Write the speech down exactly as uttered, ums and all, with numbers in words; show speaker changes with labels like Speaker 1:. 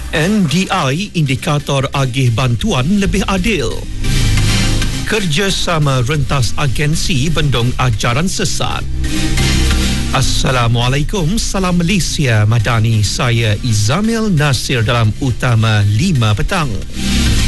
Speaker 1: N D I indikator agih bantuan lebih adil. Kerjasama rentas agensi bendung ajaran sesat. Assalamualaikum, salam Malaysia Madani. Saya Izamil Nasir dalam Utama lima petang.